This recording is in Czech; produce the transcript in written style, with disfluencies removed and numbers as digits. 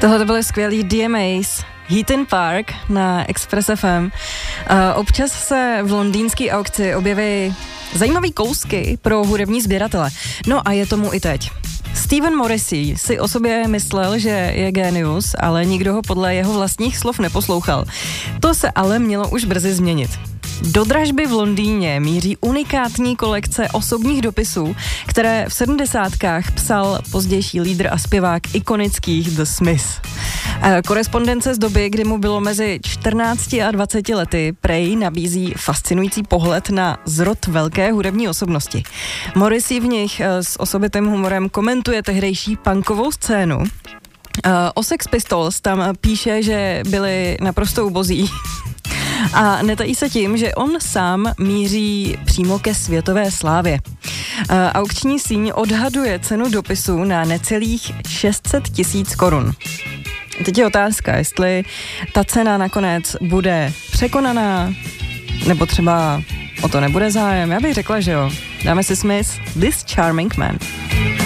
Tohle to byly skvělý DMAs, Heaton Park na Express FM. Občas se v londýnské aukci objeví zajímavý kousky pro hudební sběratele. No a je tomu i teď. Stephen Morrissey si o sobě myslel, že je génius, ale nikdo ho podle jeho vlastních slov neposlouchal. To se ale mělo už brzy změnit. Do dražby v Londýně míří unikátní kolekce osobních dopisů, které v 70kách psal pozdější lídr a zpěvák ikonických The Smiths. Korespondence z doby, kdy mu bylo mezi 14 a 20 lety, prej nabízí fascinující pohled na zrod velké hudební osobnosti. Morrissey v nich s osobitým humorem komentuje tehdejší punkovou scénu. O Sex Pistols tam píše, že byli naprosto ubozí. A netají se tím, že on sám míří přímo ke světové slávě. Aukční síň odhaduje cenu dopisu na necelých 600 000 korun. Teď je otázka, jestli ta cena nakonec bude překonaná, nebo třeba o to nebude zájem. Já bych řekla, že jo. Dáme si Smith, This Charming Man.